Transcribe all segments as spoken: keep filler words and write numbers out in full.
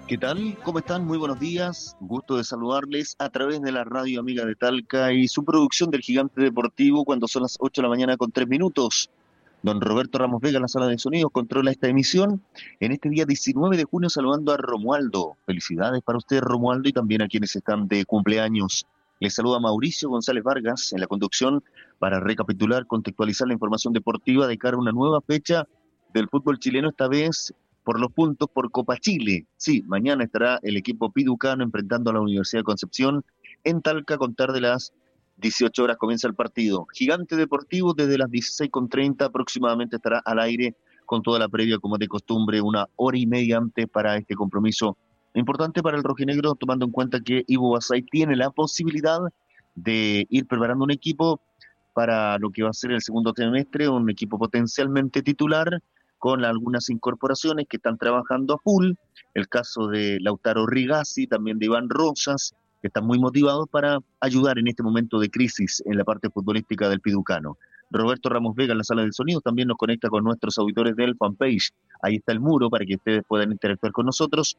¿Qué tal? ¿Cómo están? Muy buenos días. Gusto de saludarles a través de la radio amiga de Talca y su producción del Gigante Deportivo cuando son las ocho de la mañana con tres minutos. Don Roberto Ramos Vega en la sala de sonidos controla esta emisión en este día diecinueve de junio saludando a Romualdo. Felicidades para usted, Romualdo, y también a quienes están de cumpleaños. Les saluda Mauricio González Vargas en la conducción para recapitular, contextualizar la información deportiva de cara a una nueva fecha del fútbol chileno, esta vez por los puntos por Copa Chile. Sí, mañana estará el equipo piducano enfrentando a la Universidad de Concepción en Talca a contar de las dieciocho horas comienza el partido. Gigante Deportivo desde las dieciséis con treinta aproximadamente estará al aire con toda la previa como de costumbre, una hora y media antes para este compromiso importante para el rojinegro, tomando en cuenta que Ivo Basay tiene la posibilidad de ir preparando un equipo para lo que va a ser el segundo trimestre, un equipo potencialmente titular con algunas incorporaciones que están trabajando a full, el caso de Lautaro Rigazzi, también de Iván Rosas, que están muy motivados para ayudar en este momento de crisis en la parte futbolística del Piducano. Roberto Ramos Vega en la sala de sonido también nos conecta con nuestros auditores del fanpage. Ahí está el muro para que ustedes puedan interactuar con nosotros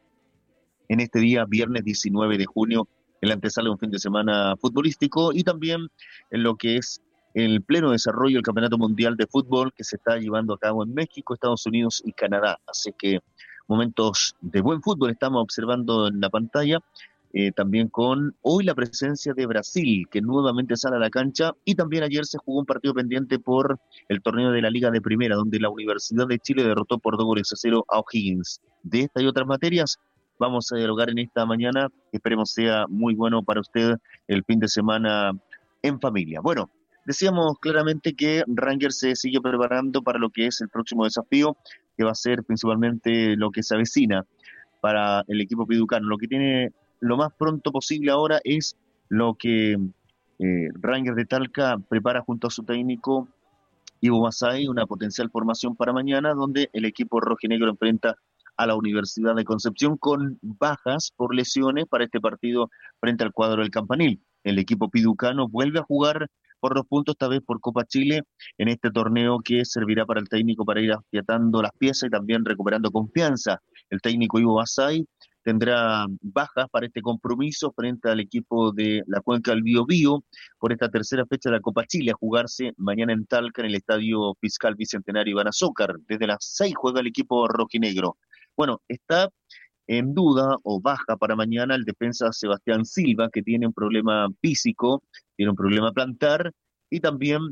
en este día, viernes diecinueve de junio, en la antesala de un fin de semana futbolístico y también en lo que es el pleno desarrollo del Campeonato Mundial de Fútbol que se está llevando a cabo en México, Estados Unidos y Canadá. Así que momentos de buen fútbol estamos observando en la pantalla, eh, también con hoy la presencia de Brasil, que nuevamente sale a la cancha, y también ayer se jugó un partido pendiente por el torneo de la Liga de Primera, donde la Universidad de Chile derrotó por dos goles a cero a O'Higgins. De esta y otras materias vamos a dialogar en esta mañana. Esperemos sea muy bueno para usted el fin de semana en familia. Bueno, decíamos claramente que Rangers se sigue preparando para lo que es el próximo desafío, que va a ser principalmente lo que se avecina para el equipo piducano. Lo que tiene lo más pronto posible ahora es lo que eh, Rangers de Talca prepara junto a su técnico Ivo Basay, una potencial formación para mañana, donde el equipo rojinegro enfrenta a la Universidad de Concepción con bajas por lesiones para este partido frente al cuadro del Campanil. El equipo piducano vuelve a jugar por dos puntos, esta vez por Copa Chile, en este torneo que servirá para el técnico para ir afiatando las piezas y también recuperando confianza. El técnico Ivo Basay tendrá bajas para este compromiso frente al equipo de la Cuenca del Biobío por esta tercera fecha de la Copa Chile a jugarse mañana en Talca en el Estadio Fiscal Bicentenario Iván Azúcar. Desde las seis juega el equipo rojinegro. Bueno, está en duda o baja para mañana el defensa Sebastián Silva, que tiene un problema físico, tiene un problema plantar, y también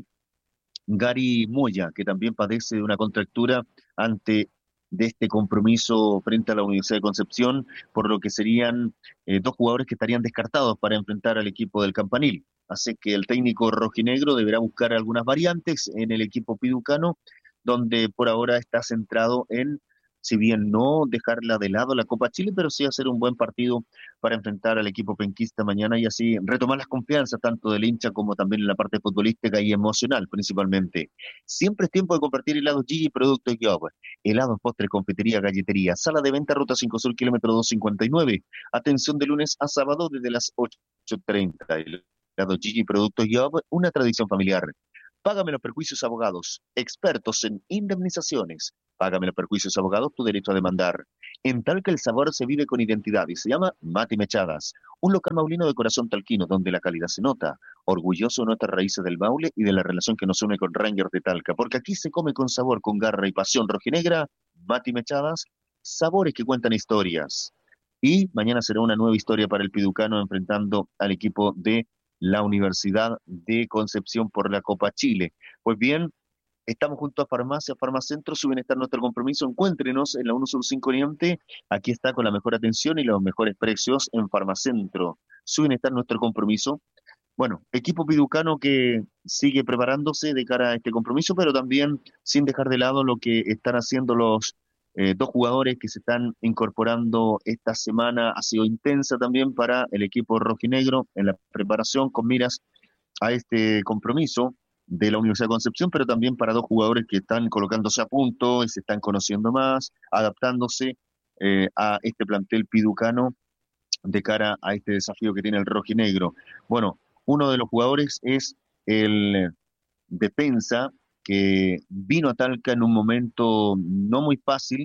Gary Moya, que también padece de una contractura ante de este compromiso frente a la Universidad de Concepción, por lo que serían eh, dos jugadores que estarían descartados para enfrentar al equipo del Campanil. Así que el técnico rojinegro deberá buscar algunas variantes en el equipo piducano, donde por ahora está centrado en, si bien no dejarla de lado la Copa Chile, pero sí hacer un buen partido para enfrentar al equipo penquista mañana y así retomar las confianzas tanto del hincha como también en la parte futbolística y emocional principalmente. Siempre es tiempo de compartir helados Gigi, productos Job, helados, postres, confitería, galletería, sala de venta, ruta cinco Sur, kilómetro doscientos cincuenta y nueve. Atención de lunes a sábado desde las ocho y treinta. Helados Gigi, productos Job, una tradición familiar. Págame los perjuicios abogados, expertos en indemnizaciones. Págame los perjuicios abogados, tu derecho a demandar. En Talca el sabor se vive con identidad y se llama Mati Mechadas, un local maulino de corazón talquino donde la calidad se nota, orgulloso de nuestras raíces del Maule y de la relación que nos une con Rangers de Talca, porque aquí se come con sabor, con garra y pasión rojinegra. Mati Mechadas, sabores que cuentan historias. Y mañana será una nueva historia para el Piducano enfrentando al equipo de la Universidad de Concepción por la Copa Chile. Pues bien, estamos junto a Farmacia, Farmacentro, su bienestar nuestro compromiso. Encuéntrenos en la uno Sur cinco Oriente. Aquí está con la mejor atención y los mejores precios en Farmacentro. Su bienestar nuestro compromiso. Bueno, equipo piducano que sigue preparándose de cara a este compromiso, pero también sin dejar de lado lo que están haciendo los eh, dos jugadores que se están incorporando esta semana. Ha sido intensa también para el equipo rojinegro en la preparación con miras a este compromiso de la Universidad de Concepción, pero también para dos jugadores que están colocándose a punto y se están conociendo más, adaptándose eh, a este plantel piducano de cara a este desafío que tiene el rojinegro. Bueno, uno de los jugadores es el defensa que vino a Talca en un momento no muy fácil,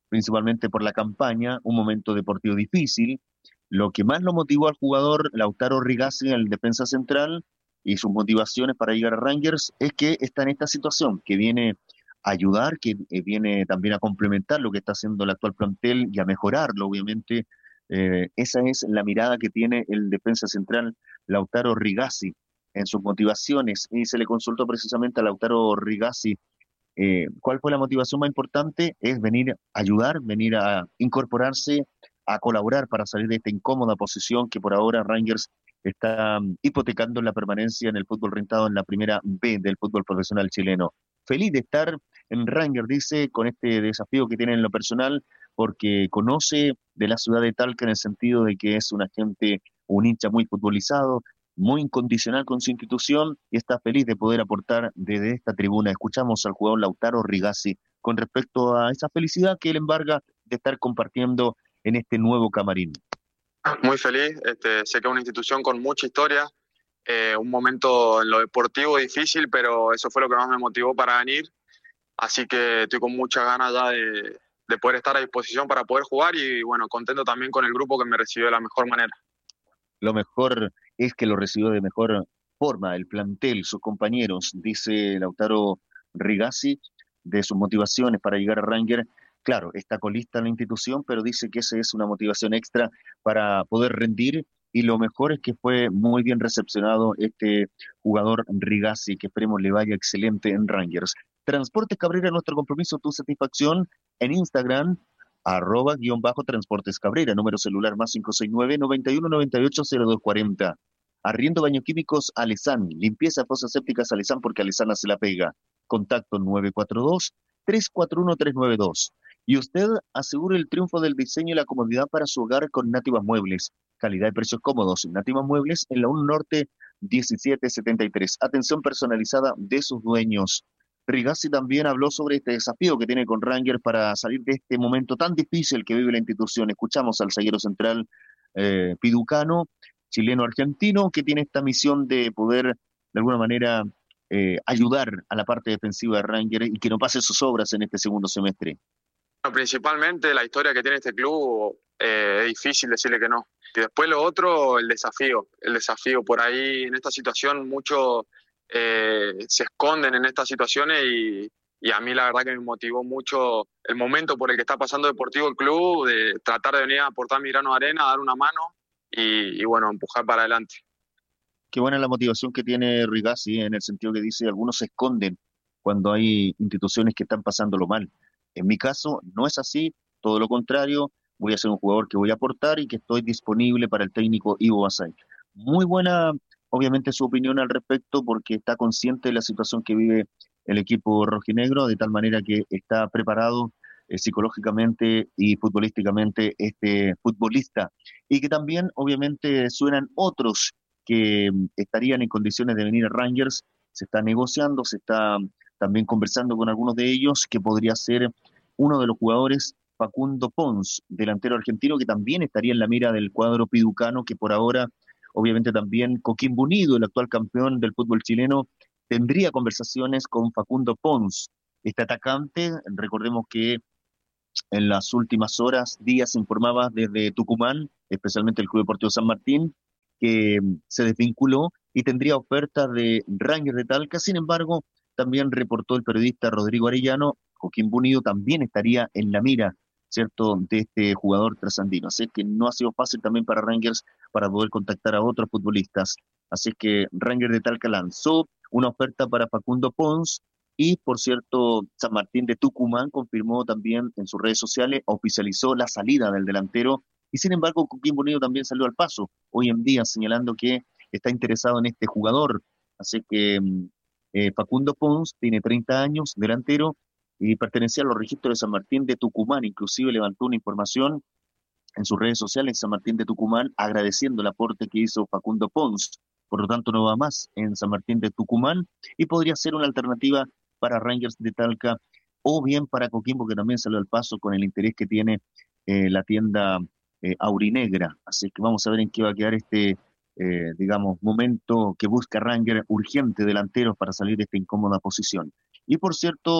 principalmente por la campaña, un momento deportivo difícil. Lo que más lo motivó al jugador Lautaro Rigazzi, el defensa central, y sus motivaciones para llegar a Rangers es que está en esta situación, que viene a ayudar, que eh, viene también a complementar lo que está haciendo el actual plantel y a mejorarlo, obviamente. Eh, esa es la mirada que tiene el defensa central Lautaro Rigazzi en sus motivaciones, y se le consultó precisamente a Lautaro Rigazzi eh, ¿cuál fue la motivación más importante? Es venir a ayudar, venir a incorporarse, a colaborar para salir de esta incómoda posición que por ahora Rangers está mm, hipotecando la permanencia en el fútbol rentado en la primera B del fútbol profesional chileno. Feliz de estar en Rangers, dice, con este desafío que tiene en lo personal, porque conoce de la ciudad de Talca en el sentido de que es una gente, un hincha muy futbolizado, muy incondicional con su institución y está feliz de poder aportar desde esta tribuna. Escuchamos al jugador Lautaro Rigazzi con respecto a esa felicidad que él embarga de estar compartiendo en este nuevo camarín. Muy feliz, este, sé que es una institución con mucha historia, eh, un momento en lo deportivo difícil, pero eso fue lo que más me motivó para venir, así que estoy con muchas ganas ya de, de poder estar a disposición para poder jugar y bueno, contento también con el grupo que me recibió de la mejor manera. Lo mejor es que lo recibió de mejor forma el plantel, sus compañeros, dice Lautaro Rigazzi, de sus motivaciones para llegar a Ranger. Claro, está colista en la institución, pero dice que esa es una motivación extra para poder rendir. Y lo mejor es que fue muy bien recepcionado este jugador Rigazzi, que esperemos le vaya excelente en Rangers. Transportes Cabrera, nuestro compromiso, tu satisfacción en Instagram, arroba guión bajo Transportes Cabrera, número celular más cinco seis nueve, nueve uno nueve ocho, cero dos cuatro cero. Arriendo Baño Químicos Alesán, limpieza fosas sépticas Alesán porque Alesana se la pega. Contacto nueve cuatro dos, tres cuatro uno, tres nueve dos. Y usted asegure el triunfo del diseño y la comodidad para su hogar con Nativas Muebles. Calidad y precios cómodos. Nativas Muebles en la uno Norte diecisiete setenta y tres. Atención personalizada de sus dueños. Rigazzi también habló sobre este desafío que tiene con Rangers para salir de este momento tan difícil que vive la institución. Escuchamos al zaguero central eh, piducano, chileno-argentino, que tiene esta misión de poder, de alguna manera, eh, ayudar a la parte defensiva de Rangers y que no pase sus obras en este segundo semestre. Bueno, principalmente la historia que tiene este club, eh, es difícil decirle que no. Y después lo otro, el desafío. El desafío por ahí en esta situación, muchos eh, se esconden en estas situaciones y, y a mí la verdad que me motivó mucho el momento por el que está pasando Deportivo el club, de tratar de venir a aportar mi grano de arena, dar una mano y, y bueno, empujar para adelante. Qué buena la motivación que tiene Rigazzi en el sentido que dice algunos se esconden cuando hay instituciones que están pasándolo mal. En mi caso no es así, todo lo contrario, voy a ser un jugador que voy a aportar y que estoy disponible para el técnico Ivo Basay. Muy buena, obviamente, su opinión al respecto porque está consciente de la situación que vive el equipo rojinegro, de tal manera que está preparado eh, psicológicamente y futbolísticamente este futbolista. Y que también, obviamente, suenan otros que mm, estarían en condiciones de venir a Rangers. Se está negociando, se está también conversando con algunos de ellos, que podría ser uno de los jugadores, Facundo Pons, delantero argentino, que también estaría en la mira del cuadro piducano, que por ahora, obviamente también Coquimbo Unido, el actual campeón del fútbol chileno, tendría conversaciones con Facundo Pons. Este atacante, recordemos que en las últimas horas, días, se informaba desde Tucumán, especialmente el Club Deportivo San Martín, que mm, se desvinculó y tendría oferta de Rangers de Talca. Sin embargo, también reportó el periodista Rodrigo Arellano, Coquimbo Unido también estaría en la mira, ¿cierto?, de este jugador trasandino. Así que no ha sido fácil también para Rangers para poder contactar a otros futbolistas. Así que Rangers de Talca lanzó una oferta para Facundo Pons, y por cierto, San Martín de Tucumán confirmó también en sus redes sociales, oficializó la salida del delantero, y sin embargo Coquimbo Unido también salió al paso hoy en día señalando que está interesado en este jugador. Así que mm, eh, Facundo Pons tiene treinta años, delantero, y pertenecía a los registros de San Martín de Tucumán. Inclusive levantó una información en sus redes sociales San Martín de Tucumán agradeciendo el aporte que hizo Facundo Pons. Por lo tanto, no va más en San Martín de Tucumán y podría ser una alternativa para Rangers de Talca o bien para Coquimbo, que también salió al paso con el interés que tiene eh, la tienda eh, aurinegra. Así que vamos a ver en qué va a quedar este, eh, digamos, momento que busca Rangers urgente delanteros para salir de esta incómoda posición. Y por cierto,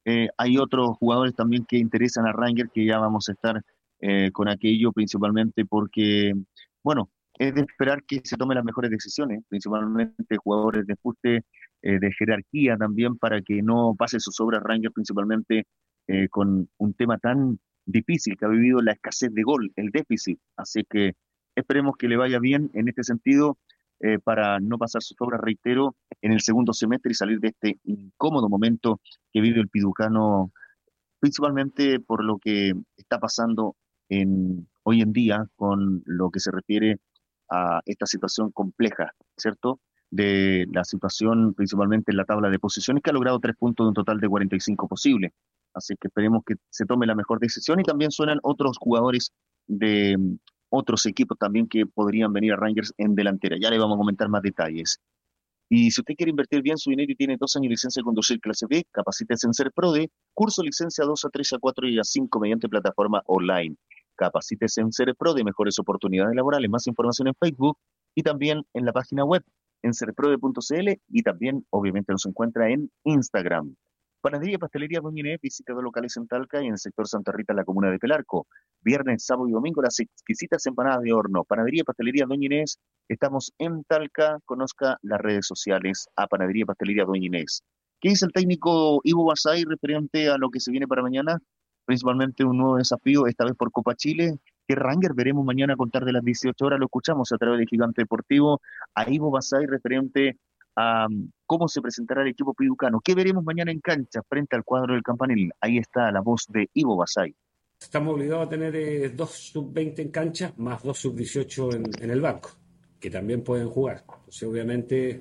eh, hay otros jugadores también que interesan a Rangers, que ya vamos a estar eh, con aquello, principalmente porque, bueno, es de esperar que se tomen las mejores decisiones, principalmente jugadores de fuste, eh, de jerarquía también, para que no pase sus obras Rangers, principalmente eh, con un tema tan difícil que ha vivido la escasez de gol, el déficit. Así que esperemos que le vaya bien en este sentido, eh, para no pasar sus obras, reitero, en el segundo semestre y salir de este incómodo momento que vive el piducano, principalmente por lo que está pasando en, hoy en día con lo que se refiere a esta situación compleja, ¿cierto? De la situación principalmente en la tabla de posiciones, que ha logrado tres puntos de un total de cuarenta y cinco posibles. Así que esperemos que se tome la mejor decisión, y también suenan otros jugadores de mm, otros equipos también que podrían venir a Rangers en delantera. Ya le vamos a comentar más detalles. Y si usted quiere invertir bien su dinero y tiene dos años de licencia de conducir clase B, capacítese en SERPRODE, curso licencia dos a tres a cuatro y a cinco mediante plataforma online. Capacítese en SERPRODE, mejores oportunidades laborales. Más información en Facebook y también en la página web en serprode punto c l, y también obviamente nos encuentra en Instagram. Panadería y Pastelería Doña Inés, visita dos locales en Talca y en el sector Santa Rita, en la comuna de Pelarco. Viernes, sábado y domingo, las exquisitas empanadas de horno. Panadería y Pastelería Doña Inés, estamos en Talca. Conozca las redes sociales a Panadería y Pastelería Doña Inés. ¿Qué dice el técnico Ivo Basay referente a lo que se viene para mañana? Principalmente un nuevo desafío, esta vez por Copa Chile. ¿Qué Ranger veremos mañana a contar de las dieciocho horas? Lo escuchamos a través de Gigante Deportivo a Ivo Basay referente a um, cómo se presentará el equipo piducano. ¿Qué veremos mañana en cancha frente al cuadro del Campanil? Ahí está la voz de Ivo Basay. Estamos obligados a tener eh, dos sub veinte en cancha, más dos sub dieciocho en, en el banco, que también pueden jugar. Entonces, obviamente,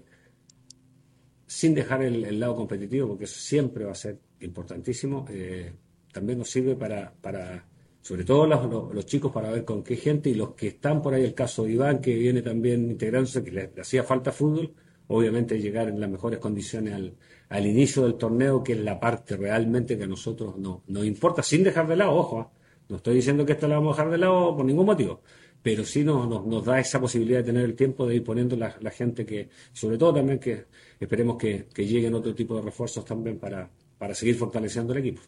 sin dejar el, el lado competitivo, porque eso siempre va a ser importantísimo, eh, también nos sirve para, para sobre todo los, los, los chicos, para ver con qué gente, y los que están por ahí, el caso de Iván, que viene también integrándose, que le, le hacía falta fútbol, obviamente llegar en las mejores condiciones al, al inicio del torneo, que es la parte realmente que a nosotros no, nos importa, sin dejar de lado, ojo, ¿eh? No estoy diciendo que esto lo vamos a dejar de lado por ningún motivo, pero sí nos, nos, nos da esa posibilidad de tener el tiempo de ir poniendo la, la gente que, sobre todo también que esperemos que, que lleguen otro tipo de refuerzos también para, para seguir fortaleciendo el equipo.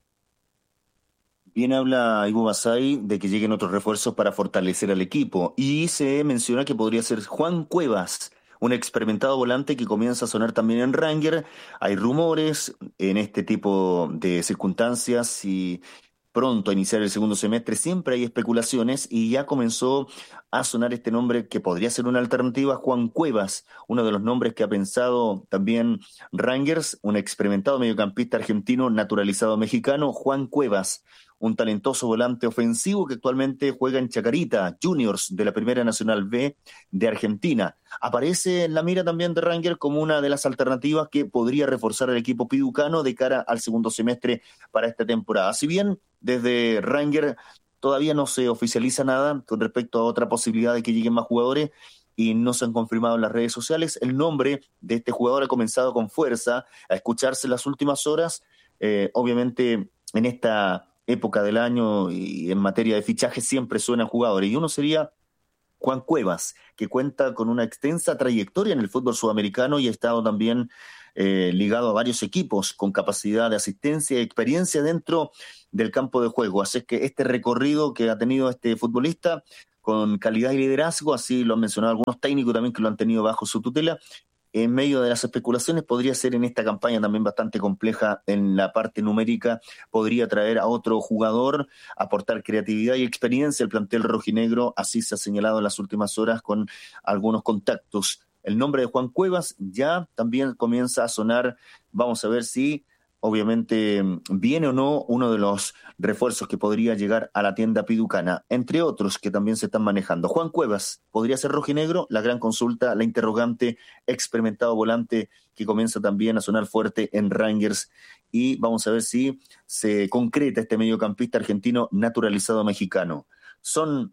Bien habla Ivo Basay de que lleguen otros refuerzos para fortalecer al equipo, y se menciona que podría ser Juan Cuevas, un experimentado volante que comienza a sonar también en Ranger. Hay rumores en este tipo de circunstancias y pronto a iniciar el segundo semestre siempre hay especulaciones, y ya comenzó a sonar este nombre que podría ser una alternativa, Juan Cuevas, uno de los nombres que ha pensado también Rangers, un experimentado mediocampista argentino naturalizado mexicano, Juan Cuevas, un talentoso volante ofensivo que actualmente juega en Chacarita Juniors de la Primera Nacional B de Argentina. Aparece en la mira también de Rangers como una de las alternativas que podría reforzar el equipo piducano de cara al segundo semestre para esta temporada. Si bien desde Rangers todavía no se oficializa nada con respecto a otra posibilidad de que lleguen más jugadores y no se han confirmado en las redes sociales, el nombre de este jugador ha comenzado con fuerza a escucharse en las últimas horas. Eh, obviamente en esta época del año y en materia de fichaje siempre suenan jugadores, y uno sería Juan Cuevas, que cuenta con una extensa trayectoria en el fútbol sudamericano y ha estado también eh, ligado a varios equipos con capacidad de asistencia y experiencia dentro del campo de juego. Así es que este recorrido que ha tenido este futbolista con calidad y liderazgo, así lo han mencionado algunos técnicos también que lo han tenido bajo su tutela, en medio de las especulaciones, podría ser en esta campaña también bastante compleja en la parte numérica, podría traer a otro jugador, aportar creatividad y experiencia al plantel rojinegro, así se ha señalado en las últimas horas con algunos contactos. El nombre de Juan Cuevas ya también comienza a sonar. Vamos a ver si obviamente viene o no uno de los refuerzos que podría llegar a la tienda piducana, entre otros que también se están manejando. Juan Cuevas, ¿podría ser rojinegro? La gran consulta, la interrogante, experimentado volante que comienza también a sonar fuerte en Rangers, y vamos a ver si se concreta este mediocampista argentino naturalizado mexicano. Son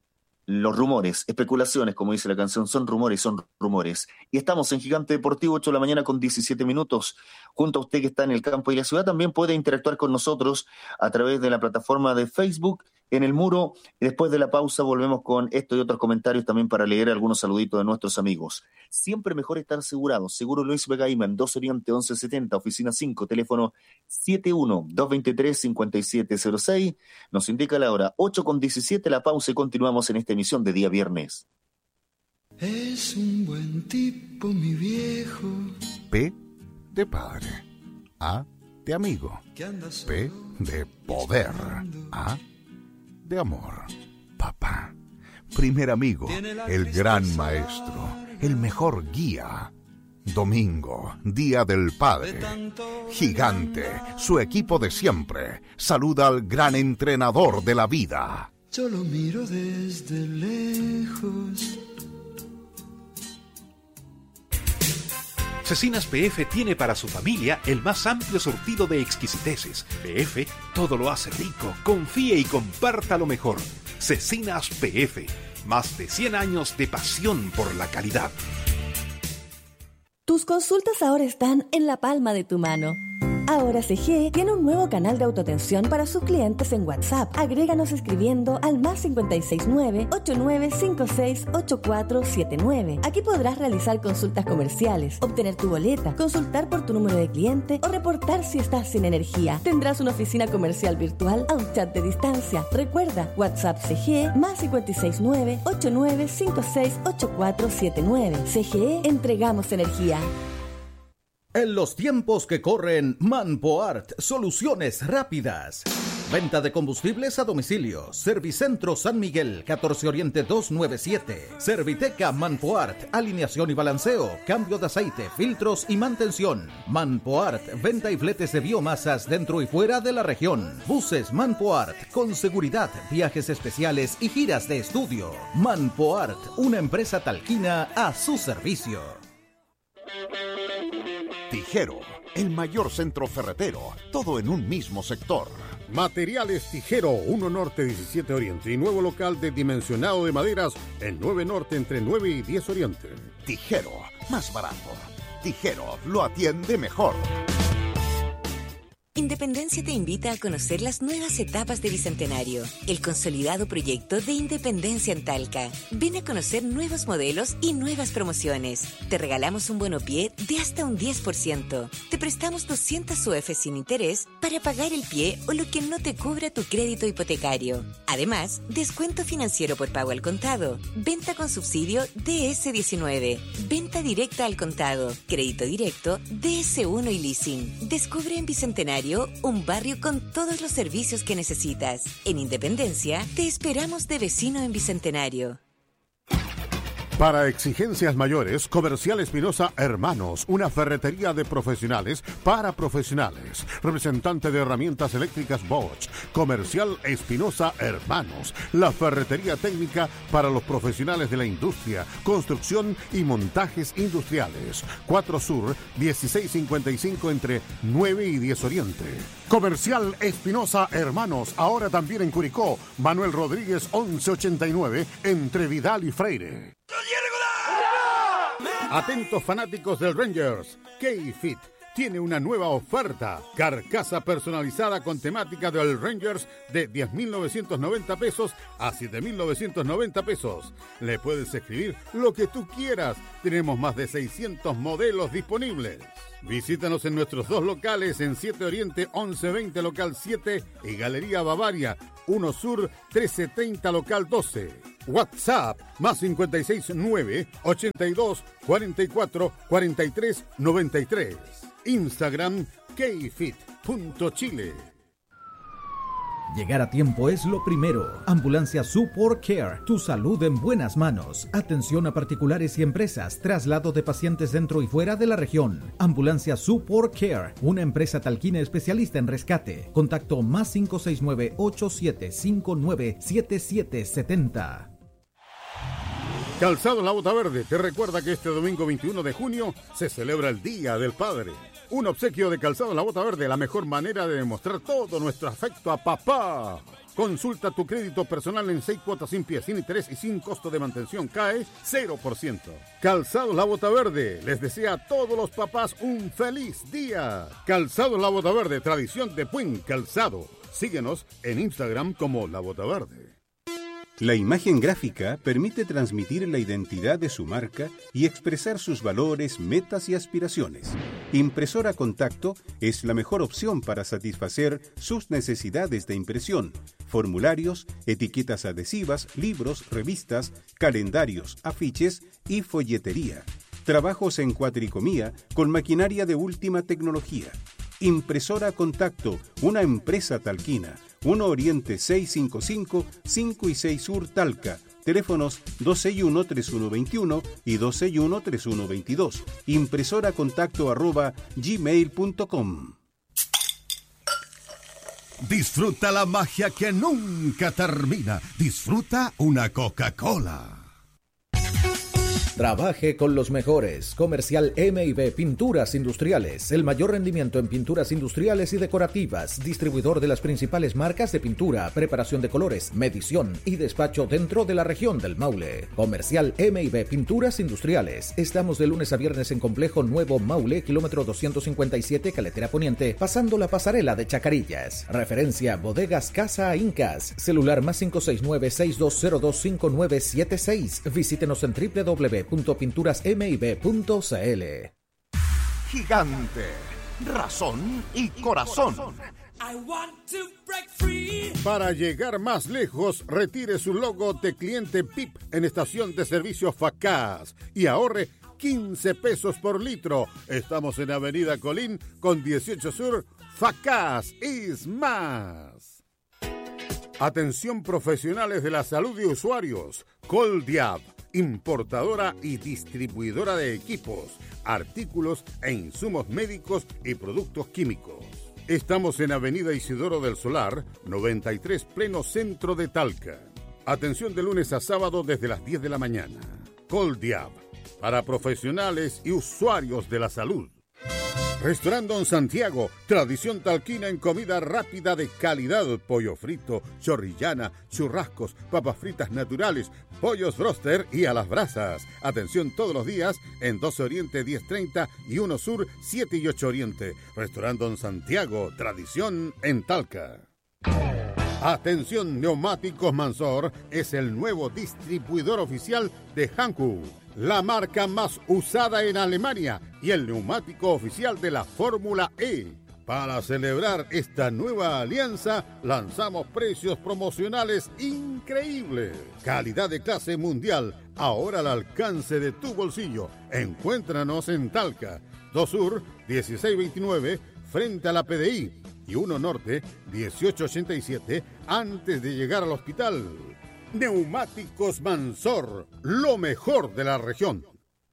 los rumores, especulaciones, como dice la canción, son rumores, son rumores. Y estamos en Gigante Deportivo, ocho de la mañana con diecisiete minutos. Junto a usted que está en el campo y la ciudad, también puede interactuar con nosotros a través de la plataforma de Facebook, en el muro. Y después de la pausa volvemos con esto y otros comentarios también para leer algunos saluditos de nuestros amigos. Siempre mejor estar asegurado. Seguro Luis Begaima, en dos Oriente once setenta, oficina cinco, teléfono siete uno dos dos tres cinco siete cero seis. Nos indica la hora ocho con diecisiete, la pausa y continuamos en esta emisión de día viernes. Es un buen tipo, mi viejo. P de padre. A de amigo. P de poder. A de amor. Papá. Primer amigo. El gran maestro. El mejor guía. Domingo, Día del Padre. Gigante, su equipo de siempre. Saluda al gran entrenador de la vida. Yo lo miro desde lejos. Cecinas P F tiene para su familia el más amplio surtido de exquisiteces. P F todo lo hace rico. Confíe y comparta lo mejor. Cecinas P F, más de cien años de pasión por la calidad. Tus consultas ahora están en la palma de tu mano. Ahora C G tiene un nuevo canal de autoatención para sus clientes en WhatsApp. Agréganos escribiendo al más cinco seis nueve, ocho nueve cinco seis, ocho cuatro siete nueve. Aquí podrás realizar consultas comerciales, obtener tu boleta, consultar por tu número de cliente o reportar si estás sin energía. Tendrás una oficina comercial virtual a un chat de distancia. Recuerda, WhatsApp C G más cinco seis nueve, ocho nueve cinco seis, ocho cuatro siete nueve. C G E, entregamos energía. En los tiempos que corren, Manpoart, soluciones rápidas. Venta de combustibles a domicilio. Servicentro San Miguel, catorce Oriente doscientos noventa y siete. Serviteca Manpoart, alineación y balanceo, cambio de aceite, filtros y mantención. Manpoart, venta y fletes de biomasas dentro y fuera de la región. Buses Manpoart, con seguridad, viajes especiales y giras de estudio. Manpoart, una empresa talquina a su servicio. Tijero, el mayor centro ferretero, todo en un mismo sector. Materiales Tijero, uno Norte diecisiete Oriente y nuevo local de dimensionado de maderas en nueve Norte entre nueve y diez Oriente. Tijero, más barato. Tijero, lo atiende mejor. Independencia te invita a conocer las nuevas etapas de Bicentenario, el consolidado proyecto de Independencia en Talca. Ven a conocer nuevos modelos y nuevas promociones. Te regalamos un bonopié de hasta un diez por ciento. Te prestamos doscientas U F sin interés para pagar el pie o lo que no te cubra tu crédito hipotecario. Además, descuento financiero por pago al contado, venta con subsidio D S diecinueve, venta directa al contado, crédito directo D S uno y leasing. Descubre en Bicentenario un barrio con todos los servicios que necesitas. En Independencia, te esperamos de vecino en Bicentenario. Para exigencias mayores, Comercial Espinosa Hermanos, una ferretería de profesionales para profesionales. Representante de herramientas eléctricas Bosch. Comercial Espinosa Hermanos, la ferretería técnica para los profesionales de la industria, construcción y montajes industriales. cuatro Sur, dieciséis cincuenta y cinco entre nueve y diez Oriente. Comercial Espinosa Hermanos, ahora también en Curicó. Manuel Rodríguez once ochenta y nueve entre Vidal y Freire. Atentos fanáticos del Rangers, K-Fit tiene una nueva oferta. Carcasa personalizada con temática del Rangers de diez mil novecientos noventa pesos a siete mil novecientos noventa pesos. Le puedes escribir lo que tú quieras. Tenemos más de seiscientos modelos disponibles. Visítanos en nuestros dos locales en siete Oriente once veinte local siete y Galería Bavaria uno Sur trescientos setenta local doce. WhatsApp más cinco seis nueve, ochenta y dos, cuarenta y cuatro, cuarenta y tres, noventa y tres. Instagram kfit punto chile. Llegar a tiempo es lo primero. Ambulancia Support Care, tu salud en buenas manos. Atención a particulares y empresas, traslado de pacientes dentro y fuera de la región. Ambulancia Support Care, una empresa talquina especialista en rescate. Contacto más cinco seis nueve, ocho siete cinco nueve, siete siete siete cero. Calzado La Bota Verde te recuerda que este domingo veintiuno de junio se celebra el Día del Padre. Un obsequio de Calzado La Bota Verde, la mejor manera de demostrar todo nuestro afecto a papá. Consulta tu crédito personal en seis cuotas sin pie, sin interés y sin costo de mantención. Cae cero por ciento. Calzados La Bota Verde les desea a todos los papás un feliz día. Calzados La Bota Verde, tradición de buen calzado. Síguenos en Instagram como La Bota Verde. La imagen gráfica permite transmitir la identidad de su marca y expresar sus valores, metas y aspiraciones. Impresora Contacto es la mejor opción para satisfacer sus necesidades de impresión, formularios, etiquetas adhesivas, libros, revistas, calendarios, afiches y folletería. Trabajos en cuatricomía con maquinaria de última tecnología. Impresora Contacto, una empresa talquina. uno Oriente seiscientos cincuenta y cinco, cinco y seis Sur Talca. Teléfonos dos seis uno, tres uno dos uno y dos seis uno, tres uno dos dos. Impresoracontacto arroba gmail punto com. Disfruta la magia que nunca termina. Disfruta una Coca-Cola. Trabaje con los mejores. Comercial M y B Pinturas Industriales. El mayor rendimiento en pinturas industriales y decorativas. Distribuidor de las principales marcas de pintura, preparación de colores, medición y despacho dentro de la región del Maule. Comercial M y B Pinturas Industriales. Estamos de lunes a viernes en Complejo Nuevo Maule, kilómetro doscientos cincuenta y siete, Caletera Poniente, pasando la pasarela de Chacarillas. Referencia Bodegas Casa Incas. Celular más cinco seis nueve, seis dos cero dos, cinco nueve siete seis. Visítenos en doble u doble u doble u punto pinturas m y b punto c l. Gigante, razón y corazón. Para llegar más lejos, retire su logo de cliente P I P en estación de servicio Facaz y ahorre quince pesos por litro. Estamos en Avenida Colín con dieciocho Sur. Facaz es más. Atención profesionales de la salud y usuarios. Coldiab, importadora y distribuidora de equipos, artículos e insumos médicos y productos químicos. Estamos en Avenida Isidoro del Solar, noventa y tres, pleno centro de Talca. Atención de lunes a sábado desde las diez de la mañana. Coldiab, para profesionales y usuarios de la salud. Restaurant Don Santiago, tradición talquina en comida rápida de calidad, pollo frito, chorrillana, churrascos, papas fritas naturales, pollos broster y a las brasas. Atención todos los días en dos Oriente diez treinta y uno Sur siete y ocho Oriente. Restaurant Don Santiago, tradición en Talca. Atención, Neumáticos Mansor es el nuevo distribuidor oficial de Hankook, la marca más usada en Alemania y el neumático oficial de la Fórmula E. Para celebrar esta nueva alianza, lanzamos precios promocionales increíbles. Calidad de clase mundial, ahora al alcance de tu bolsillo. Encuéntranos en Talca, dos Sur, dieciséis veintinueve, frente a la P D I, y uno Norte, dieciocho ochenta y siete, antes de llegar al hospital. Neumáticos Mansor, lo mejor de la región.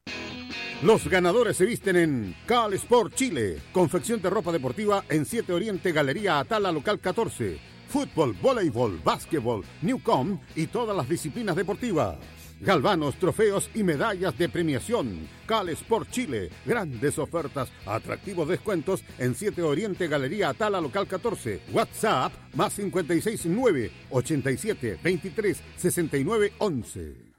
Los ganadores se visten en Cal Sport Chile, confección de ropa deportiva en siete Oriente, Galería Atala, local catorce. Fútbol, voleibol, básquetbol, Newcom y todas las disciplinas deportivas. Galvanos, trofeos y medallas de premiación. Cal Sport Chile, grandes ofertas, atractivos descuentos en siete Oriente, Galería Atala, local catorce. WhatsApp más cinco seis nueve, ochenta y siete, veintitrés, sesenta y nueve, once.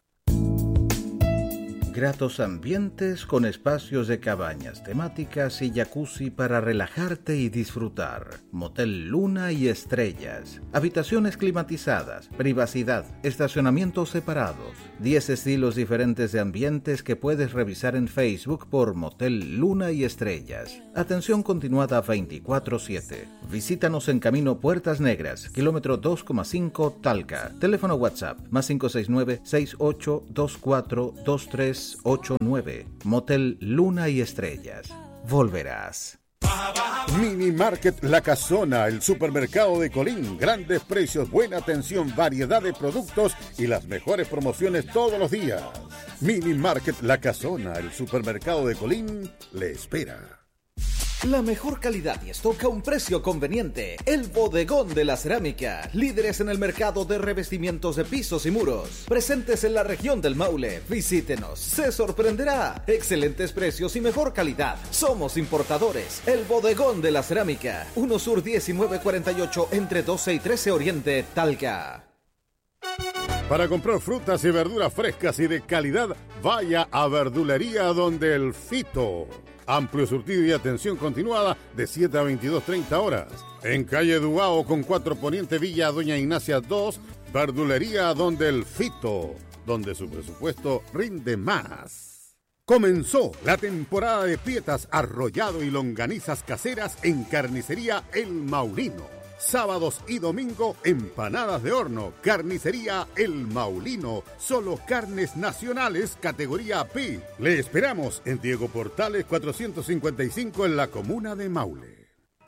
Gratos ambientes con espacios de cabañas temáticas y jacuzzi para relajarte y disfrutar. Motel Luna y Estrellas. Habitaciones climatizadas, privacidad, estacionamientos separados. diez estilos diferentes de ambientes que puedes revisar en Facebook por Motel Luna y Estrellas. Atención continuada veinticuatro siete. Visítanos en Camino Puertas Negras, kilómetro dos coma cinco Talca. Teléfono WhatsApp más cinco seis nueve, seis ocho dos cuatro, dos tres ocho nueve. Motel Luna y Estrellas. Volverás. Mini Market La Casona, el supermercado de Colín. Grandes precios, buena atención, variedad de productos y las mejores promociones todos los días. Mini Market La Casona, el supermercado de Colín, le espera. La mejor calidad y stock a un precio conveniente. El Bodegón de la Cerámica. Líderes en el mercado de revestimientos de pisos y muros. Presentes en la región del Maule. Visítenos. Se sorprenderá. Excelentes precios y mejor calidad. Somos importadores. El Bodegón de la Cerámica. uno Sur diecinueve cuarenta y ocho entre doce y trece Oriente, Talca. Para comprar frutas y verduras frescas y de calidad, vaya a Verdulería Donde el Fito. Amplio surtido y atención continuada de siete a veintidós treinta horas. En calle Dubao con cuatro Poniente Villa Doña Ignacia dos, Verdulería Donde el Fito, donde su presupuesto rinde más. Comenzó la temporada de pietas, arrollado y longanizas caseras en Carnicería El Maulino. Sábados y domingo, empanadas de horno. Carnicería El Maulino. Solo carnes nacionales, categoría P. Le esperamos en Diego Portales cuatrocientos cincuenta y cinco en la comuna de Maule.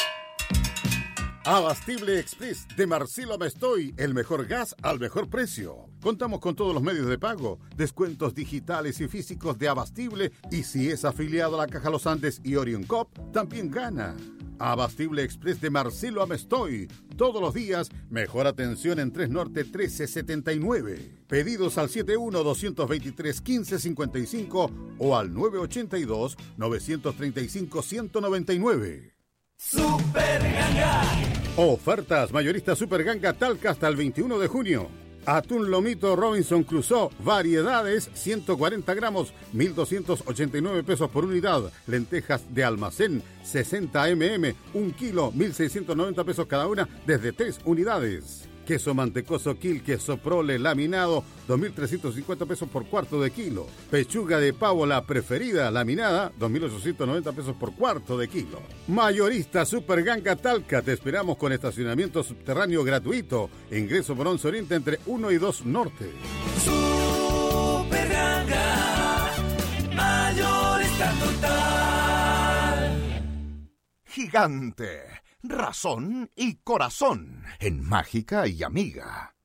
Abastible Express de Marcelo Mestoy, el mejor gas al mejor precio. Contamos con todos los medios de pago, descuentos digitales y físicos de Abastible, y si es afiliado a la Caja Los Andes y Orion Cop, también gana. Abastible Express de Marcelo Amestoy. Todos los días, mejor atención en tres Norte trece setenta y nueve. Pedidos al setenta y uno, doscientos veintitrés, quince cincuenta y cinco o al nueve ochenta y dos, novecientos treinta y cinco, ciento noventa y nueve. Super Ganga. Ofertas mayoristas Super Ganga Talca hasta el veintiuno de junio. Atún lomito Robinson Crusoe, variedades, ciento cuarenta gramos, mil doscientos ochenta y nueve pesos por unidad. Lentejas de almacén, sesenta mililitros, un kilo, mil seiscientos noventa pesos cada una, desde tres unidades. Queso mantecoso Quil, queso prole laminado, dos mil trescientos cincuenta pesos por cuarto de kilo. Pechuga de pavo, la preferida, laminada, dos mil ochocientos noventa pesos por cuarto de kilo. Mayorista Super Ganga Talca, te esperamos con estacionamiento subterráneo gratuito. Ingreso por once Oriente entre uno y dos Norte. Super Ganga, mayorista total. Gigante, razón y corazón en Mágica y Amiga.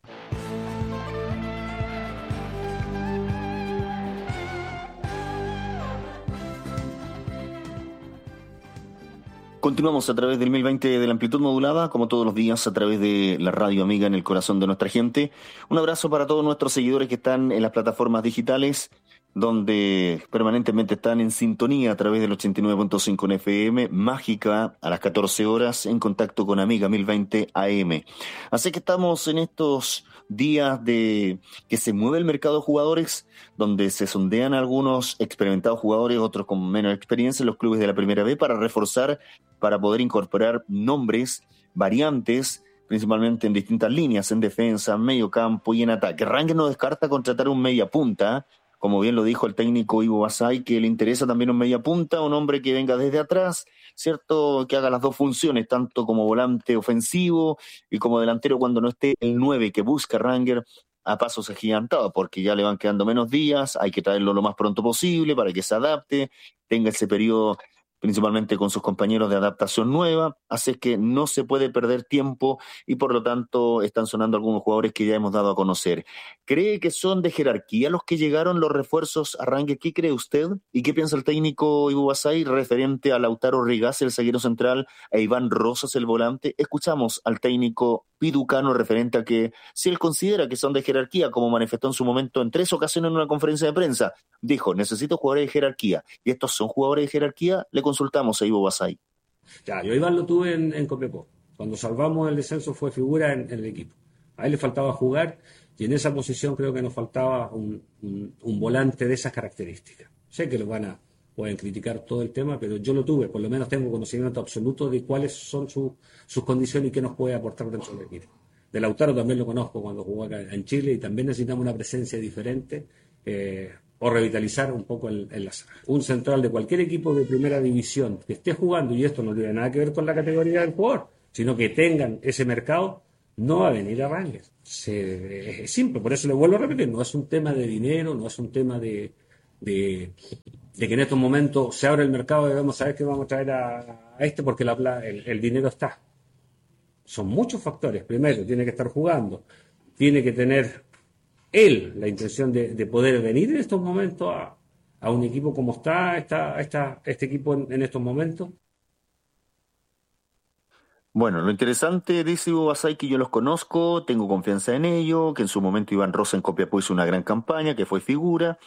Continuamos a través del mil veinte de la amplitud modulada, como todos los días, a través de la Radio Amiga en el corazón de nuestra gente. Un abrazo para todos nuestros seguidores que están en las plataformas digitales, donde permanentemente están en sintonía a través del ochenta y nueve punto cinco en F M, Mágica a las catorce horas, en contacto con Amiga mil veinte A M. Así que estamos en estos días de que se mueve el mercado de jugadores, donde se sondean algunos experimentados jugadores, otros con menos experiencia en los clubes de la Primera B para reforzar, para poder incorporar nombres, variantes, principalmente en distintas líneas, en defensa, en medio campo y en ataque. Rangers no descarta contratar un media punta, como bien lo dijo el técnico Ivo Basay, que le interesa también un media punta, un hombre que venga desde atrás, cierto, que haga las dos funciones, tanto como volante ofensivo y como delantero cuando no esté el nueve que busca Rangers a pasos agigantados, porque ya le van quedando menos días, hay que traerlo lo más pronto posible para que se adapte, tenga ese periodo principalmente con sus compañeros de adaptación nueva, así que no se puede perder tiempo y por lo tanto están sonando algunos jugadores que ya hemos dado a conocer. ¿Cree que son de jerarquía los que llegaron los refuerzos a Rangers? ¿Qué cree usted? ¿Y qué piensa el técnico Ivo Basay referente a Lautaro Rigaz, el zaguero central, a Iván Rosas, el volante? Escuchamos al técnico piducano referente a que si él considera que son de jerarquía, como manifestó en su momento en tres ocasiones en una conferencia de prensa, dijo, necesito jugadores de jerarquía, y estos son jugadores de jerarquía, le consultamos a Ivo Basay. Ya, yo a Iván lo tuve en, en Copiapó. Cuando salvamos el descenso fue figura en, en el equipo. A él le faltaba jugar y en esa posición creo que nos faltaba un, un, un volante de esas características. Sé que lo van a pueden criticar todo el tema, pero yo lo tuve, por lo menos tengo conocimiento absoluto de cuáles son su, sus condiciones y qué nos puede aportar dentro del equipo. De Lautaro también lo conozco cuando jugó acá en Chile y también necesitamos una presencia diferente eh, o revitalizar un poco el, el azar. Un central de cualquier equipo de primera división que esté jugando, y esto no tiene nada que ver con la categoría del jugador, sino que tengan ese mercado, no va a venir a Rangers. Se, es simple, por eso le vuelvo a repetir, no es un tema de dinero, no es un tema de... de de que en estos momentos se abre el mercado y debemos saber que vamos a traer a, a este porque la, el, el dinero está. Son muchos factores. Primero, tiene que estar jugando, tiene que tener él la intención de, de poder venir en estos momentos a, a un equipo como está, está, está este equipo en, en estos momentos. Bueno, lo interesante, dice Ivo Basay, que yo los conozco, tengo confianza en ellos, que en su momento Iván Rosa en Copiapó hizo una gran campaña, que fue figura,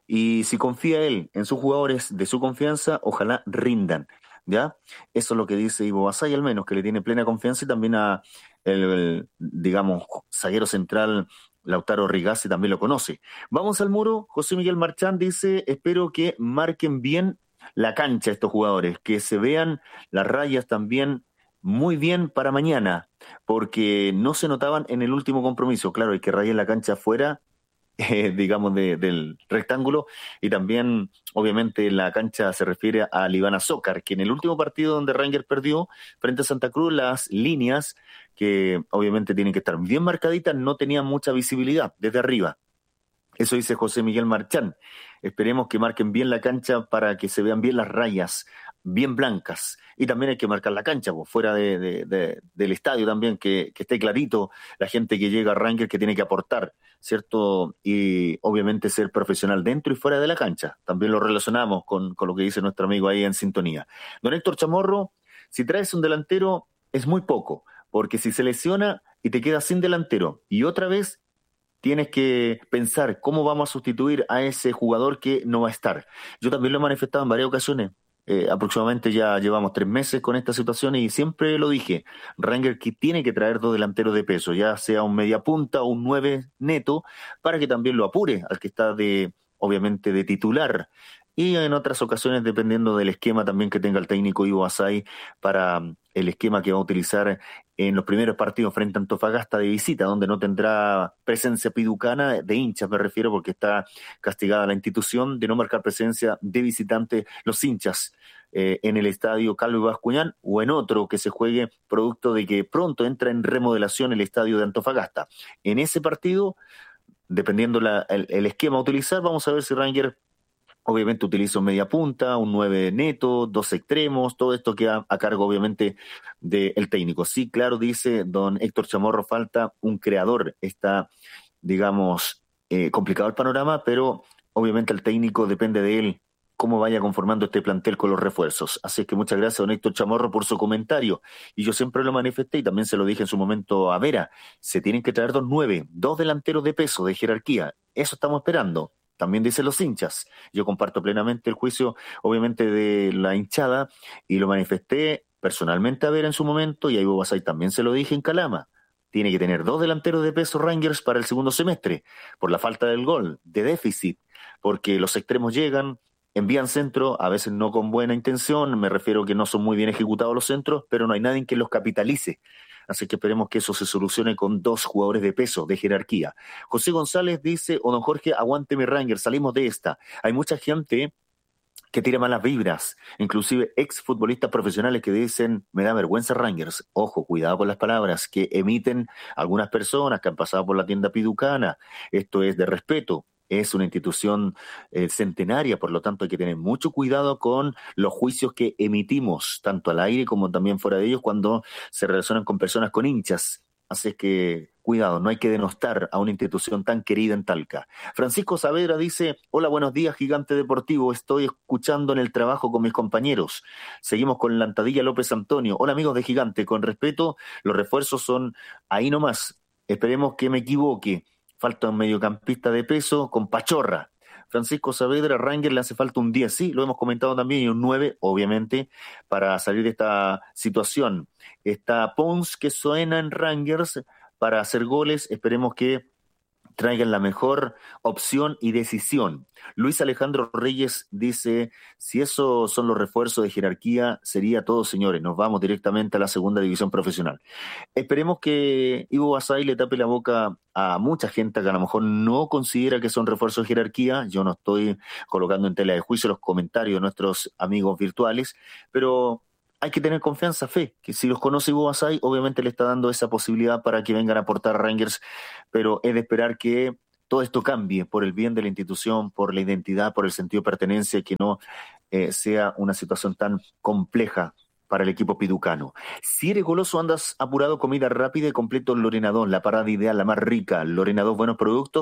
y si confía él en sus jugadores de su confianza, ojalá rindan, ¿ya? Eso es lo que dice Ivo Basay, al menos, que le tiene plena confianza, y también a el, el digamos, zaguero central Lautaro Rigazzi también lo conoce. Vamos al muro. José Miguel Marchán dice, espero que marquen bien la cancha estos jugadores, que se vean las rayas también muy bien para mañana, porque no se notaban en el último compromiso. Claro, hay que rayar la cancha afuera, eh, digamos, de, del rectángulo, y también, obviamente, la cancha se refiere a Libana Zócar, que en el último partido donde Rangers perdió frente a Santa Cruz, las líneas, que obviamente tienen que estar bien marcaditas, no tenían mucha visibilidad desde arriba. Eso dice José Miguel Marchán. Esperemos que marquen bien la cancha para que se vean bien las rayas, bien blancas. Y también hay que marcar la cancha, pues, fuera de, de, de, del estadio también, que, que esté clarito la gente que llega a Rangers, que tiene que aportar, ¿cierto? Y obviamente ser profesional dentro y fuera de la cancha. También lo relacionamos con, con lo que dice nuestro amigo ahí en sintonía. Don Héctor Chamorro, si traes un delantero es muy poco, porque si se lesiona y te quedas sin delantero y otra vez tienes que pensar cómo vamos a sustituir a ese jugador que no va a estar. Yo también lo he manifestado en varias ocasiones. Eh, aproximadamente ya llevamos tres meses con esta situación y siempre lo dije, Rangers que tiene que traer dos delanteros de peso, ya sea un media punta o un nueve neto, para que también lo apure al que está de, obviamente, de titular. Y en otras ocasiones, dependiendo del esquema también que tenga el técnico Ivo Basay, para el esquema que va a utilizar en los primeros partidos frente a Antofagasta de visita, donde no tendrá presencia piducana, de hinchas me refiero, porque está castigada la institución de no marcar presencia de visitante los hinchas eh, en el estadio Calvo Bascuñán o en otro que se juegue, producto de que pronto entra en remodelación el estadio de Antofagasta. En ese partido, dependiendo la, el, el esquema a utilizar, vamos a ver si Rangers obviamente utiliza un media punta, un nueve neto, dos extremos, todo esto queda a cargo obviamente del técnico. Sí, claro, dice don Héctor Chamorro, falta un creador. Está, digamos, eh, complicado el panorama, pero obviamente el técnico depende de él cómo vaya conformando este plantel con los refuerzos. Así que muchas gracias, don Héctor Chamorro, por su comentario. Y yo siempre lo manifesté y también se lo dije en su momento a Vera, se tienen que traer dos nueve, dos delanteros de peso, de jerarquía. Eso estamos esperando. También dicen los hinchas. Yo comparto plenamente el juicio, obviamente, de la hinchada, y lo manifesté personalmente a Vera en su momento, y a Ivo Basay también se lo dije en Calama. Tiene que tener dos delanteros de peso Rangers para el segundo semestre, por la falta del gol, de déficit, porque los extremos llegan, envían centro, a veces no con buena intención, me refiero que no son muy bien ejecutados los centros, pero no hay nadie que los capitalice. Así que esperemos que eso se solucione con dos jugadores de peso, de jerarquía. José González dice, o don Jorge, aguante mi Rangers, salimos de esta. Hay mucha gente que tira malas vibras, inclusive exfutbolistas profesionales que dicen, me da vergüenza Rangers. Ojo, cuidado con las palabras que emiten algunas personas que han pasado por la tienda piducana. Esto es de respeto. Es una institución eh, centenaria, por lo tanto hay que tener mucho cuidado con los juicios que emitimos, tanto al aire como también fuera de ellos, cuando se relacionan con personas, con hinchas. Así que cuidado, no hay que denostar a una institución tan querida en Talca. Francisco Saavedra dice, hola, buenos días, Gigante Deportivo, estoy escuchando en el trabajo con mis compañeros. Seguimos con Lantadilla López Antonio. Hola, amigos de Gigante, con respeto, los refuerzos son ahí nomás. Esperemos que me equivoque. Falta un mediocampista de peso con Pachorra. Francisco Saavedra, Rangers le hace falta un diez, sí, lo hemos comentado también, y un nueve, obviamente, para salir de esta situación. Está Pons, que suena en Rangers para hacer goles, esperemos que traigan la mejor opción y decisión. Luis Alejandro Reyes dice, si esos son los refuerzos de jerarquía, sería todo, señores, nos vamos directamente a la segunda división profesional. Esperemos que Ivo Basay le tape la boca a mucha gente que a lo mejor no considera que son refuerzos de jerarquía. Yo no estoy colocando en tela de juicio los comentarios de nuestros amigos virtuales, pero hay que tener confianza, fe, que si los conoce Ivo Basay, obviamente le está dando esa posibilidad para que vengan a aportar Rangers, pero es de esperar que todo esto cambie por el bien de la institución, por la identidad, por el sentido de pertenencia, y que no eh, sea una situación tan compleja para el equipo piducano. Si eres goloso, andas apurado, comida rápida y completo Lorena dos, la parada ideal, la más rica. Lorena dos, buenos productos,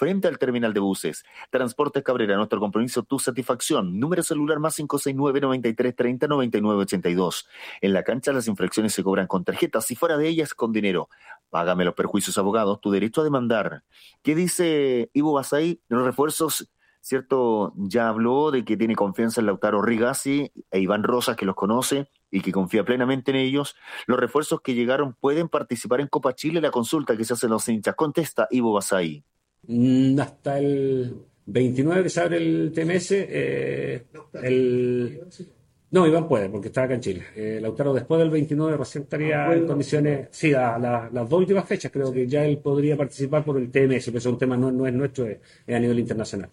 frente al terminal de buses. Transportes Cabrera, nuestro compromiso, tu satisfacción. Número celular más cinco seis nueve, noventa y tres treinta, noventa y nueve ochenta y dos. En la cancha las infracciones se cobran con tarjetas y fuera de ellas con dinero. Págame los perjuicios, abogados, tu derecho a demandar. ¿Qué dice Ivo Basay? Los refuerzos, ¿cierto? Ya habló de que tiene confianza en Lautaro Rigasi e Iván Rosas, que los conoce y que confía plenamente en ellos. Los refuerzos que llegaron pueden participar en Copa Chile. La consulta que se hacen los hinchas. Contesta Ivo Basay. Mm, hasta el veintinueve que se abre el T M S, eh, el... No, Iván puede, porque está acá en Chile. Eh, Lautaro después del veintinueve recién estaría ah, en condiciones... Sí, a, la, las dos últimas fechas creo que ya él podría participar por el T M S, pero eso es un tema no, no es nuestro, es, es a nivel internacional.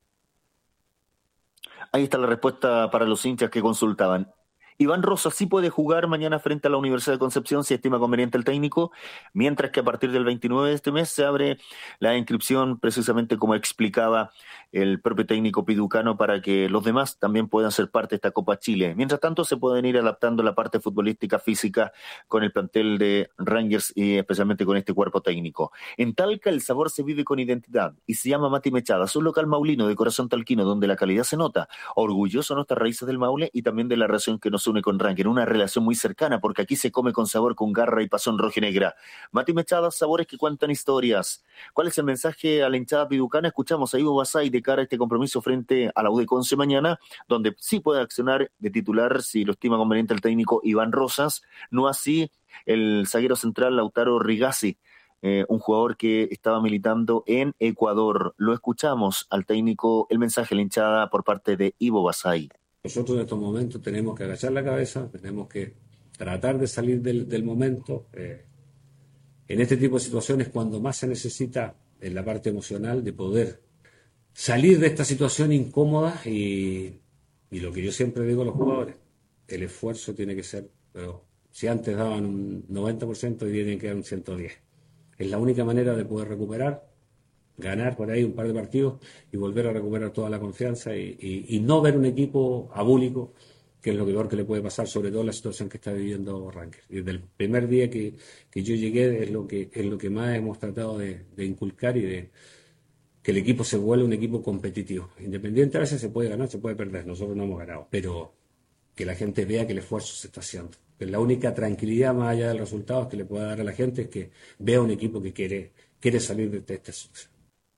Ahí está la respuesta para los hinchas que consultaban. Iván Rosas sí puede jugar mañana frente a la Universidad de Concepción si estima conveniente el técnico, mientras que a partir del veintinueve de este mes se abre la inscripción, precisamente como explicaba el propio técnico piducano, para que los demás también puedan ser parte de esta Copa Chile. Mientras tanto, se pueden ir adaptando la parte futbolística física con el plantel de Rangers y especialmente con este cuerpo técnico. En Talca el sabor se vive con identidad y se llama Mati Mechada, es un local maulino de corazón talquino donde la calidad se nota, orgulloso de nuestras raíces del Maule y también de la relación que nos une con Ranger, una relación muy cercana porque aquí se come con sabor, con garra y pasión rojinegra. Mati Mechada, sabores que cuentan historias. ¿Cuál es el mensaje a la hinchada piducana? Escuchamos a Ivo Basay de cara a este compromiso frente a la U de Conce mañana, donde sí puede accionar de titular si lo estima conveniente el técnico Iván Rosas, no así el zaguero central Lautaro Rigasi, eh, un jugador que estaba militando en Ecuador. Lo escuchamos al técnico, el mensaje a la hinchada por parte de Ivo Basay. Nosotros en estos momentos tenemos que agachar la cabeza, tenemos que tratar de salir del, del momento. Eh, en este tipo de situaciones, cuando más se necesita en la parte emocional de poder salir de esta situación incómoda y, y lo que yo siempre digo a los jugadores, el esfuerzo tiene que ser, pero si antes daban un noventa por ciento, hoy tienen que dar un ciento diez por ciento. Es la única manera de poder recuperar, ganar por ahí un par de partidos y volver a recuperar toda la confianza y, y, y no ver un equipo abúlico, que es lo peor que le puede pasar, sobre todo la situación que está viviendo Rangers. Desde el primer día que, que yo llegué es lo que, es lo que más hemos tratado de, de inculcar y de que el equipo se vuelva un equipo competitivo. Independiente, a veces se puede ganar, se puede perder, nosotros no hemos ganado, pero que la gente vea que el esfuerzo se está haciendo. Que la única tranquilidad más allá del resultado que le pueda dar a la gente es que vea un equipo que quiere, quiere salir de esta situación.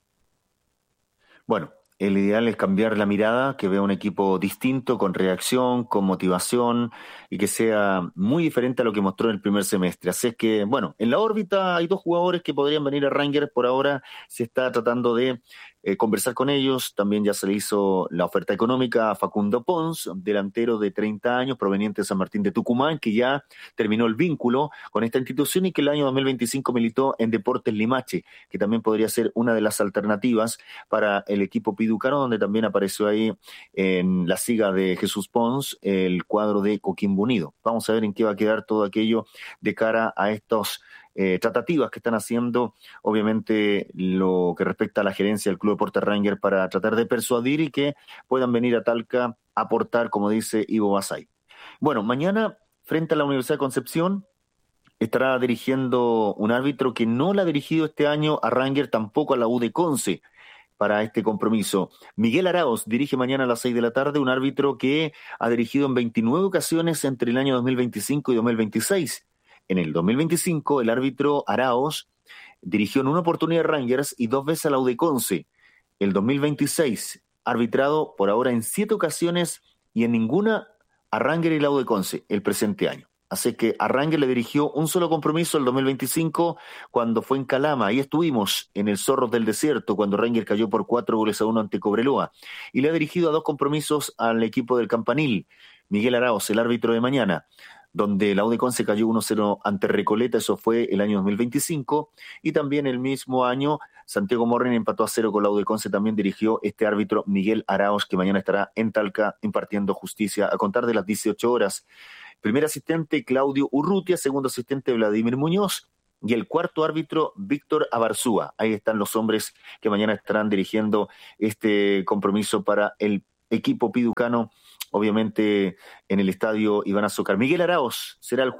Bueno, el ideal es cambiar la mirada, que vea un equipo distinto, con reacción, con motivación y que sea muy diferente a lo que mostró en el primer semestre. Así es que, bueno, en la órbita hay dos jugadores que podrían venir a Rangers. Por ahora se está tratando de eh, conversar con ellos. También ya se le hizo la oferta económica a Facundo Pons, delantero de treinta años, proveniente de San Martín de Tucumán, que ya terminó el vínculo con esta institución y que el año dos mil veinticinco militó en Deportes Limache, que también podría ser una de las alternativas para el equipo piducano, donde también apareció ahí en la siga de Jesús Pons el cuadro de Coquimbo Unido. Vamos a ver en qué va a quedar todo aquello de cara a estos Eh, tratativas que están haciendo, obviamente, lo que respecta a la gerencia del Club Deportes Rangers para tratar de persuadir y que puedan venir a Talca a aportar, como dice Ivo Basay. Bueno, mañana, frente a la Universidad de Concepción, estará dirigiendo un árbitro que no la ha dirigido este año a Rangers, tampoco a la U de Conce, para este compromiso. Miguel Arauz dirige mañana a las seis de la tarde, un árbitro que ha dirigido en veintinueve ocasiones entre el año dos mil veinticinco y dos mil veintiséis. En el dos mil veinticinco, el árbitro Arauz dirigió en una oportunidad a Rangers y dos veces a la U de Conce. El dos mil veintiséis, arbitrado por ahora en siete ocasiones y en ninguna a Rangers y la U de Conce el presente año. Así que a Rangers le dirigió un solo compromiso el dos mil veinticinco cuando fue en Calama. Ahí estuvimos en el Zorros del Desierto cuando Rangers cayó por cuatro goles a uno ante Cobreloa. Y le ha dirigido a dos compromisos al equipo del Campanil. Miguel Arauz, el árbitro de mañana, donde la U de Conce cayó uno cero ante Recoleta, eso fue el año dos mil veinticinco, y también el mismo año Santiago Morren empató a cero con la U de Conce, también dirigió este árbitro Miguel Arauz, que mañana estará en Talca impartiendo justicia a contar de las dieciocho horas. Primer asistente Claudio Urrutia, segundo asistente Vladimir Muñoz, y el cuarto árbitro Víctor Abarzúa. Ahí están los hombres que mañana estarán dirigiendo este compromiso para el equipo piducano, obviamente en el estadio Iván Azúcar. Miguel Arauz será el juez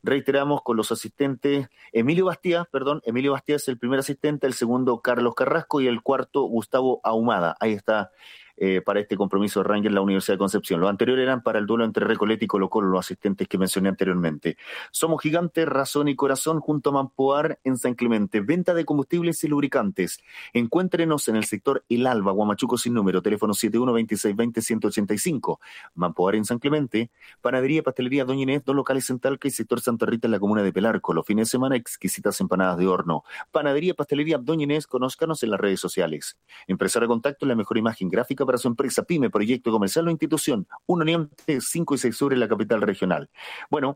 reiteramos, con los asistentes, Emilio Bastías, perdón, Emilio Bastías es el primer asistente, el segundo Carlos Carrasco y el cuarto Gustavo Ahumada. Ahí está. Eh, para este compromiso de Rangers la Universidad de Concepción. Los anteriores eran para el duelo entre Recoleta y Colo-Colo, los asistentes que mencioné anteriormente. Somos gigantes, razón y corazón, junto a Mampoar en San Clemente. Venta de combustibles y lubricantes. Encuéntrenos en el sector El Alba, Huamachuco sin número, teléfono siete uno dos seis dos cero uno ocho cinco. Mampoar en San Clemente. Panadería y pastelería Doña Inés, dos locales en Talca y sector Santa Rita en la comuna de Pelarco. Los fines de semana, exquisitas empanadas de horno. Panadería y pastelería Doña Inés, conózcanos en las redes sociales. Empresario Contacto, la mejor imagen gráfica para su empresa, pyme, proyecto comercial o institución. Un Oriente, cinco y seis Sur en la capital regional. Bueno,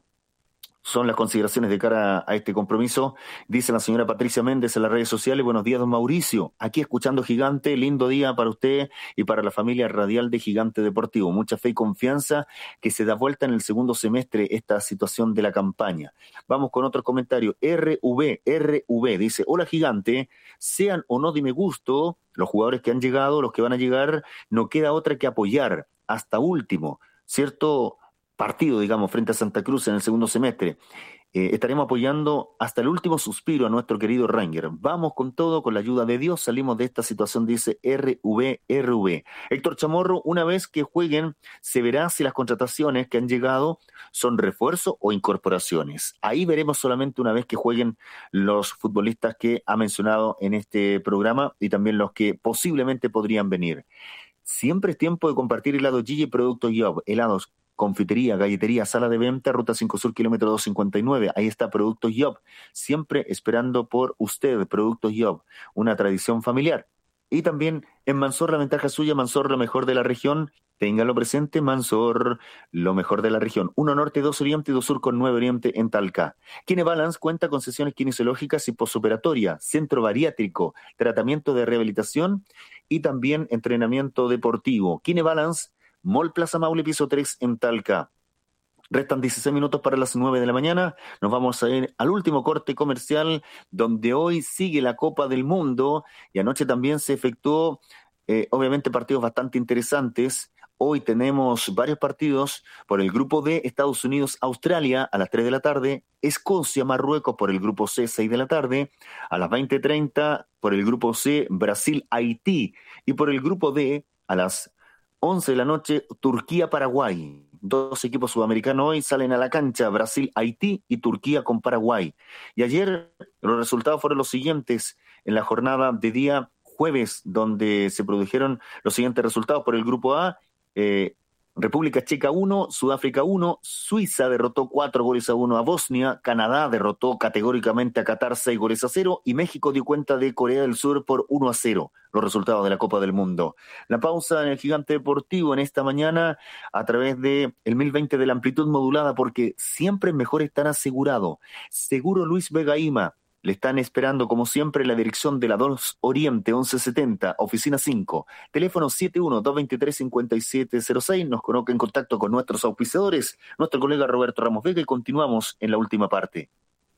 son las consideraciones de cara a este compromiso. Dice la señora Patricia Méndez en las redes sociales: buenos días, don Mauricio. Aquí escuchando Gigante, lindo día para usted y para la familia radial de Gigante Deportivo. Mucha fe y confianza que se da vuelta en el segundo semestre esta situación de la campaña. Vamos con otro comentario. R V, R V dice: hola Gigante, sean o no de mi gusto los jugadores que han llegado, los que van a llegar, no queda otra que apoyar hasta último, ¿cierto? Partido, digamos, frente a Santa Cruz en el segundo semestre. Eh, estaremos apoyando hasta el último suspiro a nuestro querido Ranger. Vamos con todo, con la ayuda de Dios, salimos de esta situación, dice R V R V. Héctor Chamorro: una vez que jueguen, se verá si las contrataciones que han llegado son refuerzo o incorporaciones. Ahí veremos solamente una vez que jueguen los futbolistas que ha mencionado en este programa y también los que posiblemente podrían venir. Siempre es tiempo de compartir helado Gigi y productos Job, helados, confitería, galletería, sala de venta, Ruta cinco Sur, kilómetro doscientos cincuenta y nueve. Ahí está Productos Job, siempre esperando por usted. Productos Job, una tradición familiar. Y también en Mansor, la ventaja suya. Mansor, lo mejor de la región. Téngalo presente, Mansor, lo mejor de la región. Uno Norte, dos Oriente y dos Sur con nueve Oriente en Talca. Kinebalance cuenta con sesiones kinesiológicas y postoperatoria, centro bariátrico, tratamiento de rehabilitación y también entrenamiento deportivo. Kinebalance, Mall Plaza Maule, piso tres en Talca. Restan dieciséis minutos para las nueve de la mañana. Nos vamos a ir al último corte comercial, donde hoy sigue la Copa del Mundo y anoche también se efectuó, eh, obviamente, partidos bastante interesantes. Hoy tenemos varios partidos por el grupo D: Estados Unidos, Australia a las tres de la tarde, Escocia, Marruecos por el grupo C, seis de la tarde, a las veinte treinta por el grupo C, Brasil, Haití, y por el grupo D a las once de la noche, Turquía, Paraguay. Dos equipos sudamericanos hoy salen a la cancha: Brasil, Haití y Turquía con Paraguay. Y ayer los resultados fueron los siguientes en la jornada de día jueves, donde se produjeron los siguientes resultados por el grupo A. Eh, República Checa uno, Sudáfrica uno, Suiza derrotó cuatro goles a uno a Bosnia, Canadá derrotó categóricamente a Qatar seis goles a cero y México dio cuenta de Corea del Sur por uno a cero, los resultados de la Copa del Mundo. La pausa en el Gigante Deportivo en esta mañana a través de el mil veinte de la amplitud modulada, porque siempre es mejor estar asegurado. Seguro Luis Vega Ima. Le están esperando, como siempre, la dirección de la dos Oriente, once setenta, oficina cinco, teléfono siete uno dos dos tres cinco siete cero seis. Nos coloca en contacto con nuestros auspiciadores, nuestro colega Roberto Ramos Vega, y continuamos en la última parte.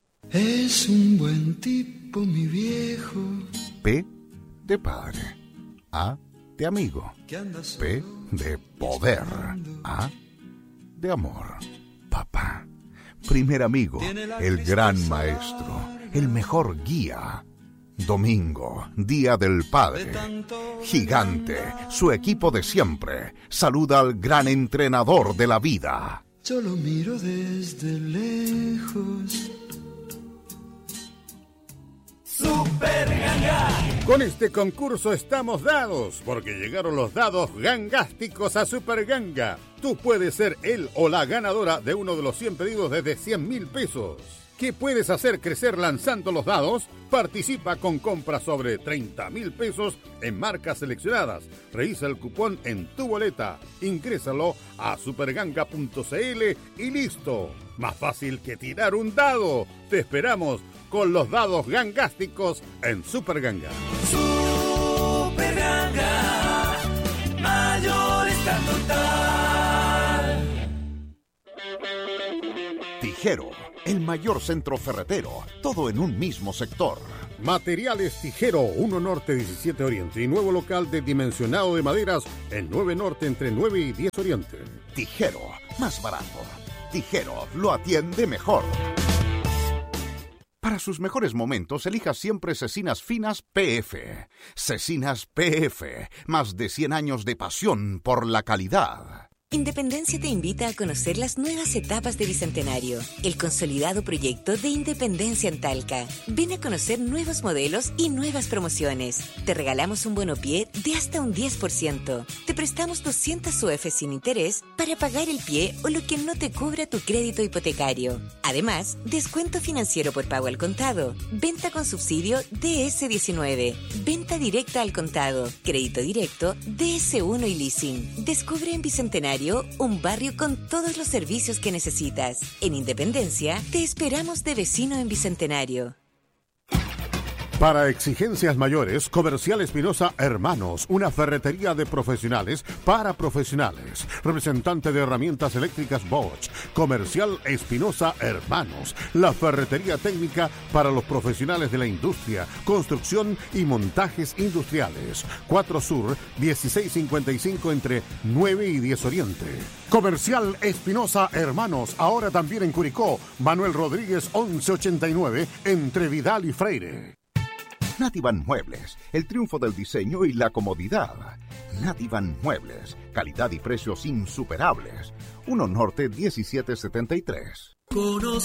Es un buen tipo, mi viejo. P de padre. A de amigo. P de poder. A de amor. Papá. Primer amigo. El gran maestro. El mejor guía. Domingo, Día del Padre. Gigante, su equipo de siempre. Saluda al gran entrenador de la vida. Yo lo miro desde lejos. Super Ganga. Con este concurso estamos dados, porque llegaron los dados gangásticos a Super Ganga. Tú puedes ser el o la ganadora de uno de los cien pedidos desde cien mil pesos. ¿Qué puedes hacer crecer lanzando los dados? Participa con compras sobre treinta mil pesos en marcas seleccionadas. Revisa el cupón en tu boleta. Ingrésalo a superganga punto c l y listo. Más fácil que tirar un dado. Te esperamos con los dados gangásticos en Super Ganga. Super Ganga. Mayorista total. Tijero, el mayor centro ferretero, todo en un mismo sector. Materiales Tijero, uno Norte, diecisiete Oriente y nuevo local de dimensionado de maderas en nueve Norte entre nueve y diez Oriente. Tijero, más barato, Tijeros lo atiende mejor. Para sus mejores momentos, elija siempre Cecinas Finas P F. Cecinas P F, más de cien años de pasión por la calidad. Independencia te invita a conocer las nuevas etapas de Bicentenario, el consolidado proyecto de Independencia en Talca. Ven a conocer nuevos modelos y nuevas promociones. Te regalamos un bonopié de hasta un diez por ciento. Te prestamos doscientas U F sin interés para pagar el pie o lo que no te cubra tu crédito hipotecario. Además, descuento financiero por pago al contado, venta con subsidio D S diecinueve, venta directa al contado, crédito directo D S uno y leasing. Descubre en Bicentenario un barrio con todos los servicios que necesitas. En Independencia, te esperamos de vecino en Bicentenario. Para exigencias mayores, Comercial Espinosa Hermanos, una ferretería de profesionales para profesionales. Representante de herramientas eléctricas Bosch. Comercial Espinosa Hermanos, la ferretería técnica para los profesionales de la industria, construcción y montajes industriales. cuatro Sur, dieciséis cincuenta y cinco entre nueve y diez Oriente. Comercial Espinosa Hermanos, ahora también en Curicó. Manuel Rodríguez once ochenta y nueve entre Vidal y Freire. Nativan Muebles, el triunfo del diseño y la comodidad. Nativan Muebles, calidad y precios insuperables. uno Norte diecisiete setenta y tres. Conoce